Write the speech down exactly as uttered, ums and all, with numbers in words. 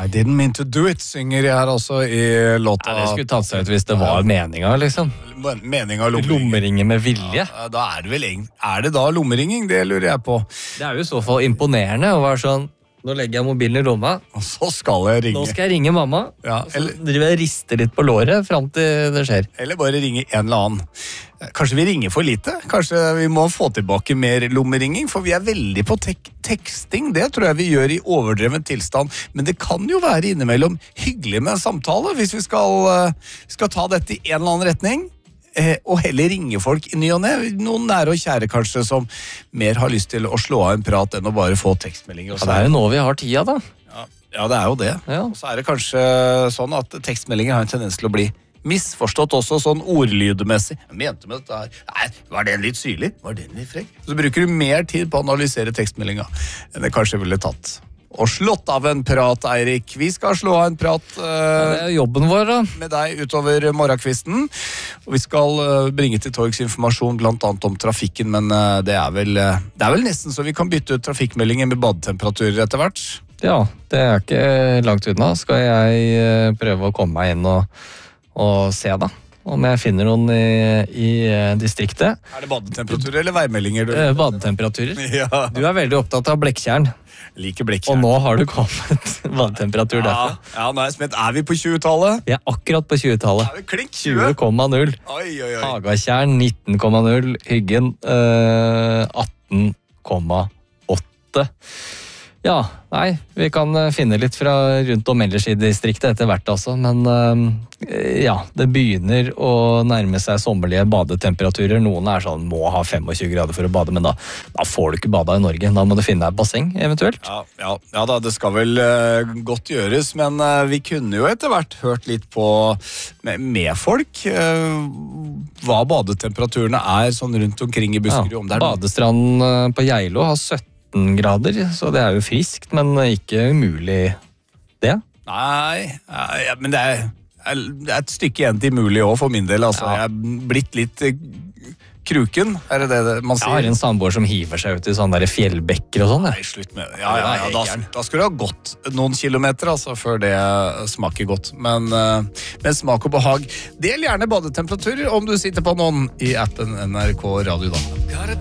I didn't mean to do it, synger jeg her også i låta. Ja, det skulle tatt seg ut hvis det var meninga, liksom. Meninga lommering. Lommeringer med vilje. Ja, da er det vel egentlig... Er det da lommeringing? Det lurer jeg på. Det er jo i så fall imponerende å være sånn, nå legger jeg mobilen i lomma. Og så skal jeg ringe. Nå skal jeg ringe mamma. Ja, eller... Så driver jeg og rister litt på låret frem til det skjer. Eller bare ringe en eller annen. Kanskje vi ringer for lite? Kanskje vi må få tilbake mer lommeringing? For vi er veldig på tek teksting. Det tror jeg vi gjør i overdreven tilstand. Men det kan jo være innimellom hyggelig med en samtale hvis vi skal, skal ta dette i en eller annen retning. Eh, og heller ringe folk i ny og ne. Noen nære og kjære kanskje som mer har lyst til å slå av en prat enn å bare få tekstmeldinger. Ja, det er jo nå vi har tida, da. Ja, ja det er jo det. Ja. Og så er det kanskje sånn at tekstmeldinger har en tendens til å bli misforstått også sånn ordlydemessig. Jeg mente med dette her. Nei, var den litt syrlig? Var den litt frekk? Så bruker du mer tid på å analysere tekstmeldinga enn det kanskje ville tatt. Og slått av en prat, Eirik. Vi skal slå av en prat uh, ja, det er jobben vår, da. Med deg utover morgenkvisten. Og vi skal uh, bringe til torgs informasjon blant annet om trafikken, men uh, det, er vel, uh, det er vel nesten så vi kan bytte ut trafikkmeldinger med badetemperaturer etter hvert. Ja, det er ikke langt unna. Skal jeg uh, prøve å komme meg inn og, og se, da. Om jeg finner noen i, i distriktet. Er det badetemperaturer eller værmeldinger? Du? Uh, badetemperaturer. Ja. Du er veldig opptatt av blekkjern. Like blekkjern. Og nå har du kommet badetemperatur ja, derfra. Ja, nå er jeg spent. Er vi på tjue-tallet? Vi er akkurat på tjue-tallet. Er vi klink tjue? tjue komma null. Oi, oi, oi. Hagatjern nitten komma null. Hyggen uh, atten komma åtte. Ja, nei, vi kan finne litt fra rundt om ellers i distriktet etter hvert altså, men uh, ja, det begynner å nærme seg sommerlige badetemperaturer. Noen er sånn, må ha tjuefem grader for å bade, men da, da får du ikke bada i Norge. Da må du finne deg et basseng, eventuelt. Ja, ja, ja da, det skal vel uh, godt gjøres, men uh, vi kunne jo etter hvert hørt litt på med, med folk uh, hva badetemperaturen er sånn rundt omkring i Buskerud. Ja, om det er badestranden på Geilo har sytten grader, så det er jo friskt, men ikke umulig det. Nei, ja, men det er, det er et stykke igjen til mulig også for min del. Altså. Ja. Jeg er blitt litt kruken, er det det man sier? Jeg har en samboer som hiver seg ut i sånne der fjellbekker og sånn. Nei, slutt med det. Ja, ja, ja, da, da skal du ha gått noen kilometer altså, før det smaker godt. Men, men smak og behag. Del gjerne badetemperaturer om du sitter på noen i appen N R K Radio da.